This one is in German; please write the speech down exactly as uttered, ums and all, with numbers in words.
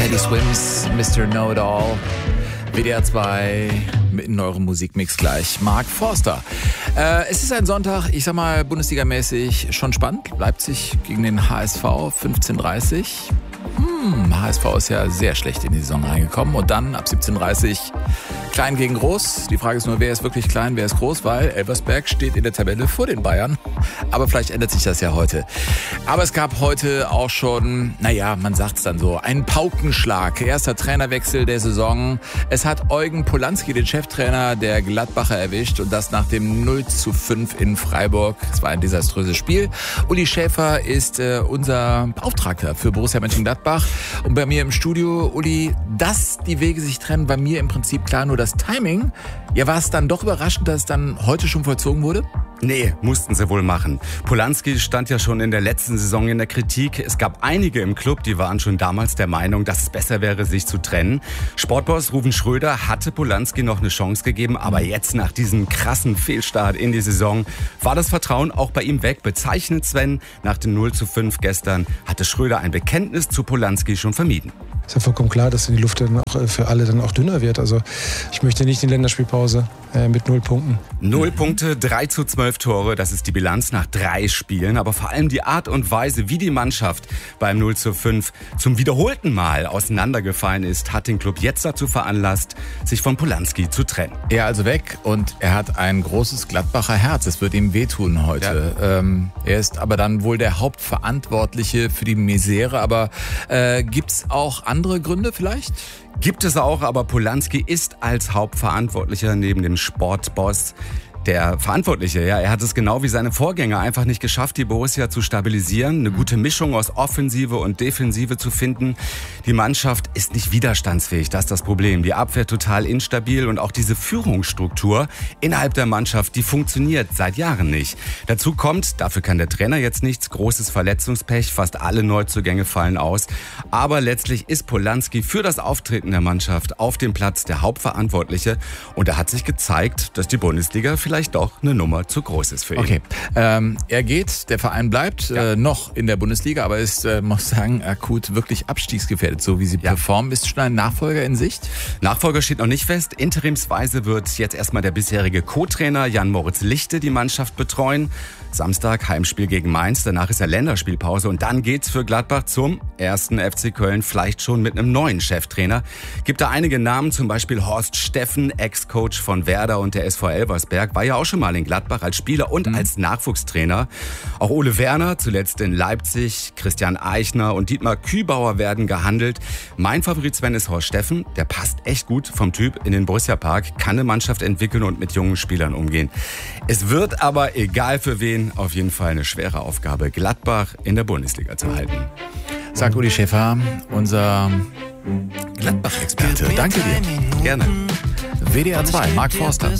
Teddy Swims, Mister Know-It-All. W D R zwei in eurem Musikmix gleich. Mark Forster. Äh, es ist ein Sonntag, ich sag mal Bundesligamäßig schon spannend. Leipzig gegen den H S V, fünfzehn Uhr dreißig. Hm, H S V ist ja sehr schlecht in die Saison reingekommen. Und dann ab siebzehn Uhr dreißig klein gegen groß. Die Frage ist nur, wer ist wirklich klein, wer ist groß, weil Elversberg steht in der Tabelle vor den Bayern. Aber vielleicht ändert sich das ja heute. Aber es gab heute auch schon, naja, man sagt's dann so, einen Paukenschlag. Erster Trainerwechsel der Saison. Es hat Eugen Polanski, den Cheftrainer der Gladbacher, erwischt. Und das nach dem null zu fünf in Freiburg. Es war ein desaströses Spiel. Uli Schäfer ist äh, unser Beauftragter für Borussia Mönchengladbach. Und bei mir im Studio, Uli, dass die Wege sich trennen, war mir im Prinzip klar, nur das Timing. Ja, war es dann doch überraschend, dass es dann heute schon vollzogen wurde? Nee, mussten sie wohl machen. Polanski stand ja schon in der letzten Saison in der Kritik. Es gab einige im Club, die waren schon damals der Meinung, dass es besser wäre, sich zu trennen. Sportboss Ruven Schröder hatte Polanski noch eine Chance gegeben, aber jetzt nach diesem krassen Fehlstart in die Saison war das Vertrauen auch bei ihm weg. Bezeichnet Sven, nach dem null zu fünf gestern hatte Schröder ein Bekenntnis zu Polanski schon vermieden. Ist ja vollkommen klar, dass die Luft dann auch für alle dann auch dünner wird. Also ich möchte nicht in die Länderspielpause äh, mit null Punkten. Null Punkte, drei zu zwölf Tore, das ist die Bilanz nach drei Spielen. Aber vor allem die Art und Weise, wie die Mannschaft beim null zu fünf zum wiederholten Mal auseinandergefallen ist, hat den Club jetzt dazu veranlasst, sich von Polanski zu trennen. Er also weg und er hat ein großes Gladbacher Herz. Es wird ihm wehtun heute. Ja. Ähm, er ist aber dann wohl der Hauptverantwortliche für die Misere. Aber äh, gibt's auch andere Gründe vielleicht? Gibt es auch, aber Polanski ist als Hauptverantwortlicher neben dem Sportboss der Verantwortliche. Ja, er hat es genau wie seine Vorgänger einfach nicht geschafft, die Borussia zu stabilisieren, eine gute Mischung aus Offensive und Defensive zu finden. Die Mannschaft ist nicht widerstandsfähig, das ist das Problem. Die Abwehr total instabil und auch diese Führungsstruktur innerhalb der Mannschaft, die funktioniert seit Jahren nicht. Dazu kommt, dafür kann der Trainer jetzt nichts, großes Verletzungspech, fast alle Neuzugänge fallen aus. Aber letztlich ist Polanski für das Auftreten der Mannschaft auf dem Platz der Hauptverantwortliche und da hat sich gezeigt, dass die Bundesliga vielleicht vielleicht doch eine Nummer zu groß ist für ihn. Okay, ähm, er geht, der Verein bleibt ja. äh, noch in der Bundesliga, aber ist, äh, muss sagen, akut wirklich abstiegsgefährdet, so wie sie ja. performen. Ist schon ein Nachfolger in Sicht? Nachfolger steht noch nicht fest. Interimsweise wird jetzt erstmal der bisherige Co-Trainer Jan-Moritz Lichte die Mannschaft betreuen. Samstag Heimspiel gegen Mainz, danach ist ja Länderspielpause und dann geht's für Gladbach zum ersten F C Köln, vielleicht schon mit einem neuen Cheftrainer. Gibt da einige Namen, zum Beispiel Horst Steffen, Ex-Coach von Werder und der S V Elversberg, war ja auch schon mal in Gladbach als Spieler und mhm. als Nachwuchstrainer. Auch Ole Werner, zuletzt in Leipzig, Christian Eichner und Dietmar Kübauer werden gehandelt. Mein Favorit Sven ist Horst Steffen, der passt echt gut vom Typ in den Borussia Park, kann eine Mannschaft entwickeln und mit jungen Spielern umgehen. Es wird aber, egal für wen, auf jeden Fall eine schwere Aufgabe, Gladbach in der Bundesliga zu halten. Sagt Uli Schäfer, unser Gladbach-Experte. Danke dir. Gerne. W D R zwei, Mark Forster.